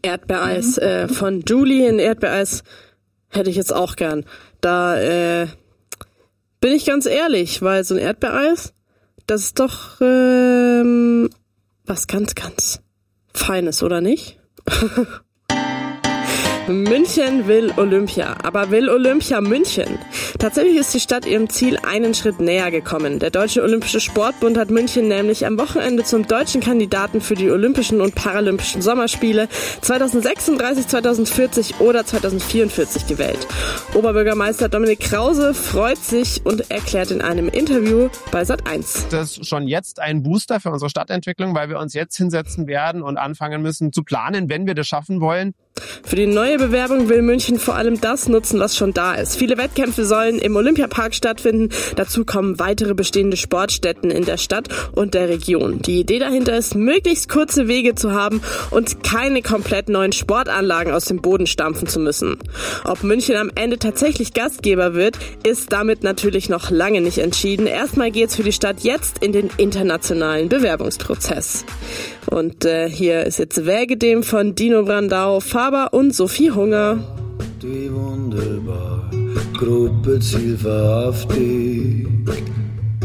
Erdbeereis von Julie. Ein Erdbeereis hätte ich jetzt auch gern. Da bin ich ganz ehrlich, weil so ein Erdbeereis, das ist doch was ganz, ganz Feines, oder nicht? München will Olympia, aber will Olympia München? Tatsächlich ist die Stadt ihrem Ziel einen Schritt näher gekommen. Der Deutsche Olympische Sportbund hat München nämlich am Wochenende zum deutschen Kandidaten für die Olympischen und Paralympischen Sommerspiele 2036, 2040 oder 2044 gewählt. Oberbürgermeister Dominik Krause freut sich und erklärt in einem Interview bei Sat.1. Das ist schon jetzt ein Booster für unsere Stadtentwicklung, weil wir uns jetzt hinsetzen werden und anfangen müssen zu planen, wenn wir das schaffen wollen. Für die neue Bewerbung will München vor allem das nutzen, was schon da ist. Viele Wettkämpfe sollen im Olympiapark stattfinden. Dazu kommen weitere bestehende Sportstätten in der Stadt und der Region. Die Idee dahinter ist, möglichst kurze Wege zu haben und keine komplett neuen Sportanlagen aus dem Boden stampfen zu müssen. Ob München am Ende tatsächlich Gastgeber wird, ist damit natürlich noch lange nicht entschieden. Erstmal geht's für die Stadt jetzt in den internationalen Bewerbungsprozess. Und hier ist jetzt Wäge dem von Dino Brandau, Faber und Sophie Hunger. Die wunderbar Gruppe zielverhaftig